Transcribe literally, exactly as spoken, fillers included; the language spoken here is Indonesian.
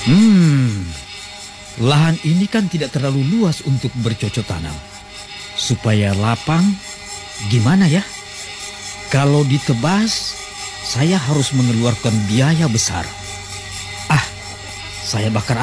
Hmm, lahan ini kan tidak terlalu luas untuk bercocok tanam. Supaya lapang, gimana ya? Kalau ditebas, saya harus mengeluarkan biaya besar. Ah, saya bakar